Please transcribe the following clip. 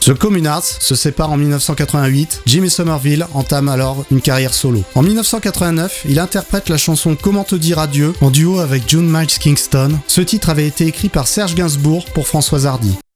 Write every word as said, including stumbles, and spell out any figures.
The Communards se séparent en dix-neuf cent quatre-vingt-huit, Jimmy Somerville entame alors une carrière solo. En dix-neuf cent quatre-vingt-neuf, il interprète la chanson Comment te dire adieu en duo avec June Miles Kingston. Ce titre avait été écrit par Serge Gainsbourg pour Françoise Hardy.